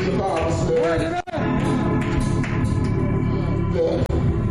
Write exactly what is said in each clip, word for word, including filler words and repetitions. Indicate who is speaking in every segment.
Speaker 1: The Bible says that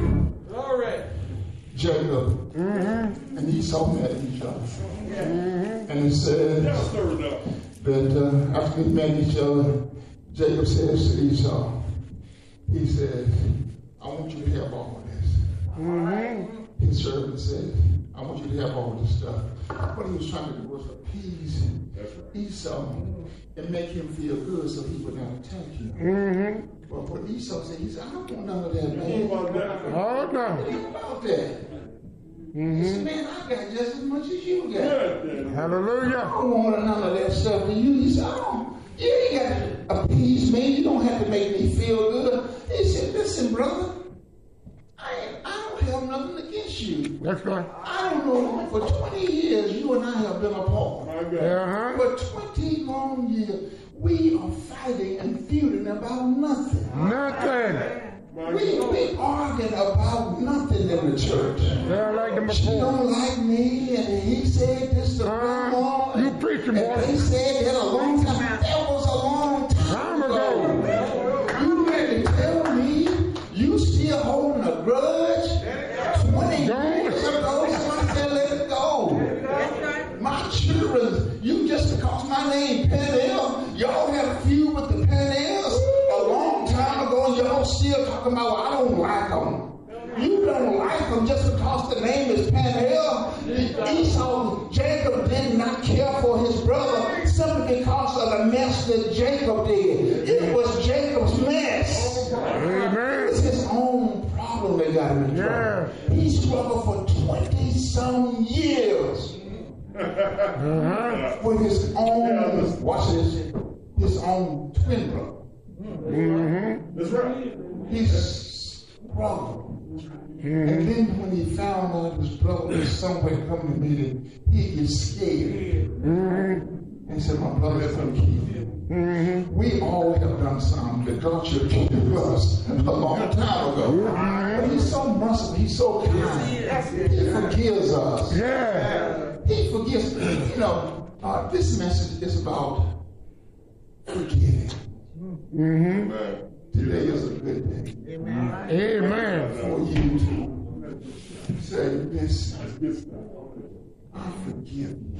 Speaker 1: Jacob mm-hmm. and Esau met each other. Mm-hmm. And it says that uh, after they met each other, Jacob says to Esau, he says, I want you to have all of this. Mm-hmm. His servant said, I want you to have all this stuff. What he was trying to do was appease Esau and make him feel good so he would not attack him. Mm-hmm. But what Esau said, he said, I don't want none of that, man.
Speaker 2: Oh, no.
Speaker 1: What ain't about that? Mm-hmm. He said, man, I got just as much as you got.
Speaker 2: Yeah.
Speaker 1: I
Speaker 2: Hallelujah.
Speaker 1: don't want none of that stuff for you. He said, I don't. You ain't got to appease me. You don't have to make me feel good. He said, listen, brother, I, ain't, I don't have nothing against you.
Speaker 2: That's right.
Speaker 1: I don't know. For twenty years, you and I have been apart.
Speaker 2: Uh-huh.
Speaker 1: For twenty long years, we are fighting and feuding about nothing.
Speaker 2: Nothing.
Speaker 1: We, we arguing about nothing in the church.
Speaker 2: Yeah, like them
Speaker 1: she
Speaker 2: before.
Speaker 1: don't like me, and he said this to
Speaker 2: uh,
Speaker 1: grandma.
Speaker 2: You preaching, boy.
Speaker 1: And they said that a long time. That was a long time ago. You ready to tell me you still holding a grudge? Twenty years ago, somebody said let it go. My children, you just because my name Peniel, y'all had a feud with the Peniels a long time ago, and y'all still talking about, well, I don't like them. You don't like them just because the name is Peniel. Esau, Jacob did not care for his brother simply because of the mess that Jacob did. It was Jacob's mess.
Speaker 2: Amen.
Speaker 1: It was his own problem that got him in trouble. Yeah. He struggled for twenty some years uh-huh. with his own, watch this, his own twin brother. Mm-hmm. That's right. He struggled. Mm-hmm. And then when he found out his brother was somewhere coming to meet him, he gets scared. Mm-hmm. And said, my brother's going to kill you. Mm-hmm. We all have done something that God should have killed us a long time ago. Mm-hmm. But he's so merciful, he's so kind. He forgives us.
Speaker 2: Yeah.
Speaker 1: He forgives. You know, uh, this message is about forgiving. Mm-hmm. Today is a good day.
Speaker 2: Amen. Amen.
Speaker 1: For you to say this, I forgive you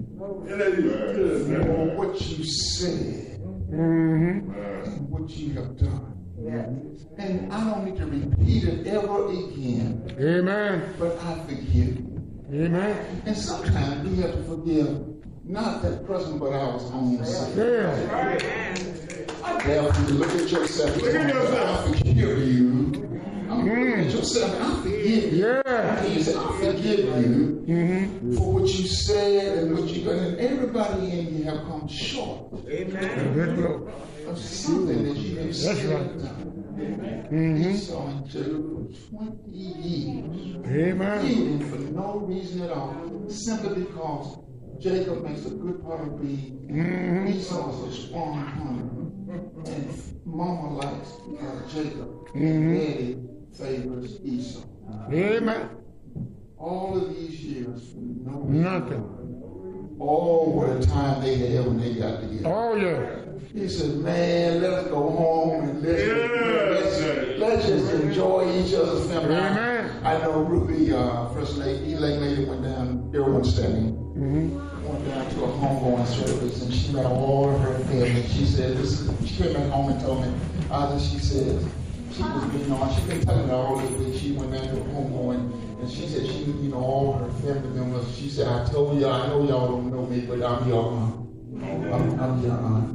Speaker 1: for what you said mm-hmm. and what you have done. Yeah. And I don't need to repeat it ever again.
Speaker 2: Amen.
Speaker 1: But I forgive you.
Speaker 2: Amen.
Speaker 1: And sometimes we have to forgive not that person, but our own self. Yeah. I dare you to look at yourself. Look at yourself. I forgive you. I'm mm. looking at yourself and I forgive you.
Speaker 2: Yeah.
Speaker 1: You say, I forgive you mm-hmm. for what you said and what you done. And everybody in you have come short.
Speaker 2: Amen.
Speaker 1: Of something that you have said.
Speaker 2: That's right.
Speaker 1: Mm-hmm. Esau and Jacob for twenty years.
Speaker 2: Amen.
Speaker 1: Feuding for no reason at all. Simply because Jacob makes a good part of being. Mm-hmm. Esau's a strong hunter. And mama likes uh, Jacob. Mm-hmm. And daddy favors Esau.
Speaker 2: Amen.
Speaker 1: All of these years, no
Speaker 2: nothing.
Speaker 1: All the time they had when they got together.
Speaker 2: Oh, yeah.
Speaker 1: He said, man, let's go home and let's, yeah. let's, let's just enjoy each other's family.
Speaker 2: Amen.
Speaker 1: I know Ruby, uh, First Lady, elect lady, went down, Erwin Stanley, mm-hmm. went down to a homegoing service, and she met all of her family. She said, this is, she came back home and told me, uh, she said, she was being on, she been telling me all this week, she went down to a homegoing, and she said, she, you know, all her family members, she said, I told y'all, I know y'all don't know me, but I'm your aunt. I'm, I'm your aunt.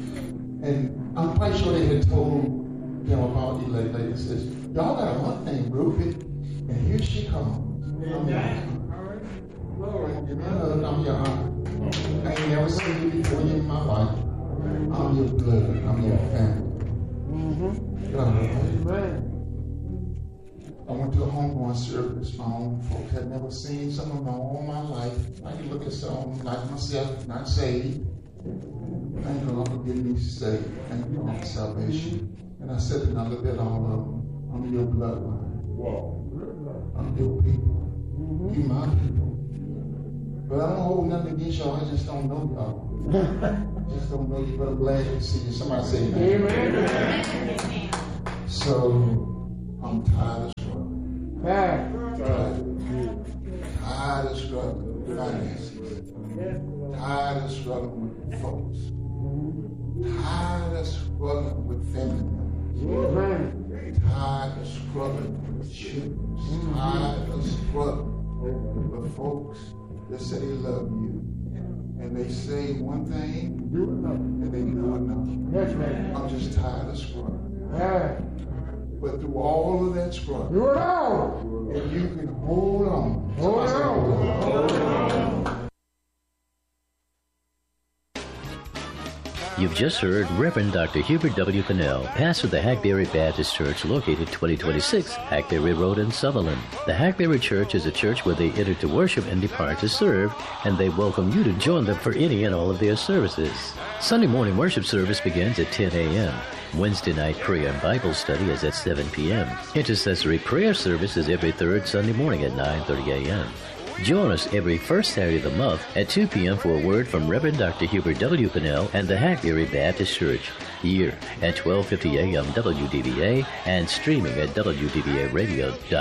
Speaker 1: And I'm quite sure they had told them about the lady. Lady says, y'all got a aunt named Ruby, and here she comes. I'm your aunt. I'm your aunt. I ain't never seen you before in my life. I'm your blood. I'm your family. Mm-hmm. God, I went to a homegoing service. My own folks had never seen someone all my life. I can look at someone like myself, not saved. Thank God for getting me saved. Thank God for salvation. And I said to them, I looked at all of them. I'm your bloodline. I'm your people. You my people. But I don't hold nothing against y'all. I just don't know y'all. just don't know you, but I'm glad to see you. Somebody say amen. Amen. So, I'm tired of struggling. Tired. Tired of struggling with finances. Tired of struggling with folks. Tired of struggling with family members. Tired of struggling with children. Tired of struggling with folks that say they love you. And they say one thing, and they do another. I'm just tired of struggling. But through all of that struggle, if you can hold on. Hold on. Hold on.
Speaker 3: You've just heard Reverend Doctor Hubert W. Pennell, pastor of the Hackberry Baptist Church located twenty twenty-six Hackberry Road in Sutherland. The Hackberry Church is a church where they enter to worship and depart to serve, and they welcome you to join them for any and all of their services. Sunday morning worship service begins at ten a.m. Wednesday night prayer and Bible study is at seven p.m. Intercessory prayer service is every third Sunday morning at nine thirty a.m. Join us every first Saturday of the month at two p.m. for a word from Reverend Doctor Hubert W. Pennell and the Hackberry Baptist Church, here at twelve fifty a.m. W D B A and streaming at W D B A radio dot com.